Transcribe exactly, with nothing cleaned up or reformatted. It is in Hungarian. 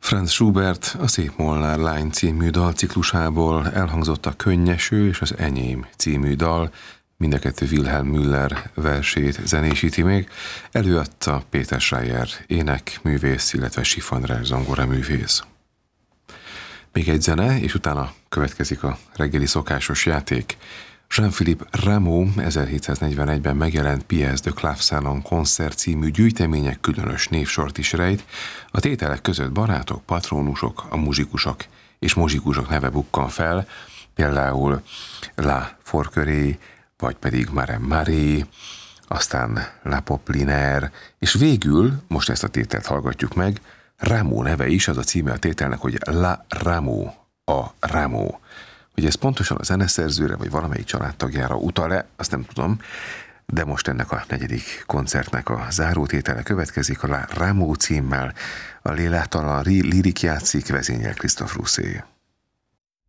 Franz Schubert a Szép Molnár lány című dalciklusából elhangzott a Könnyeső és az Enyém című dal, mind a kettő Wilhelm Müller versét zenésíti még, előadta Péter Schreier énekművész, illetve Schiff András zongoraművész. Még egy zene, és utána következik a reggeli szokásos játék. Jean-Philippe Rameau ezerhétszáznegyvenegyben megjelent Pièce de Clavecin koncert című gyűjtemények különös névsort is rejt. A tételek között barátok, patrónusok, a muzsikusok és muzsikusok neve bukkan fel, például La Forquerie, vagy pedig Marem Maré, aztán La Poplinaire, és végül, most ezt a tételt hallgatjuk meg, Rameau neve is, az a címe a tételnek, hogy La Rameau, a Rameau. Hogy ez pontosan a zeneszerzőre, vagy valamelyik családtagjára utal-e, azt nem tudom, de most ennek a negyedik koncertnek a zárótétele következik, a La Rameau címmel, a lélektelen lirik játszik, vezényel Christophe Rousset.